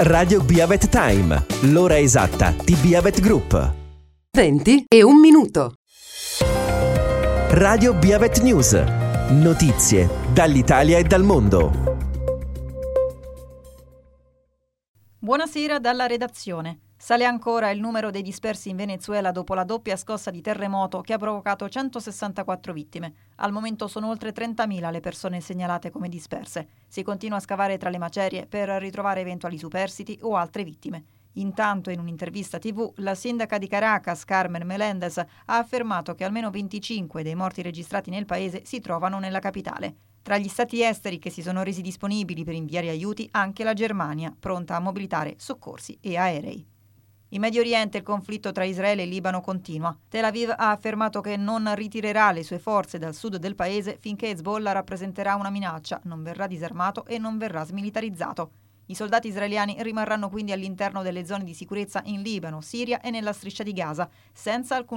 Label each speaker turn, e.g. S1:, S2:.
S1: Radio Biavet Time, l'ora esatta di Biavet Group.
S2: 20 e 1 minuto.
S1: Radio Biavet News, notizie dall'Italia e dal mondo.
S3: Buonasera dalla redazione. Sale ancora il numero dei dispersi in Venezuela dopo la doppia scossa di terremoto che ha provocato 164 vittime. Al momento sono oltre 30.000 le persone segnalate come disperse. Si continua a scavare tra le macerie per ritrovare eventuali superstiti o altre vittime. Intanto, in un'intervista TV, la sindaca di Caracas, Carmen Melendez, ha affermato che almeno 25 dei morti registrati nel paese si trovano nella capitale. Tra gli stati esteri che si sono resi disponibili per inviare aiuti, anche la Germania, pronta a mobilitare soccorsi e aerei. In Medio Oriente il conflitto tra Israele e Libano continua. Tel Aviv ha affermato che non ritirerà le sue forze dal sud del paese finché Hezbollah rappresenterà una minaccia, non verrà disarmato e non verrà smilitarizzato. I soldati israeliani rimarranno quindi all'interno delle zone di sicurezza in Libano, Siria e nella striscia di Gaza, senza alcun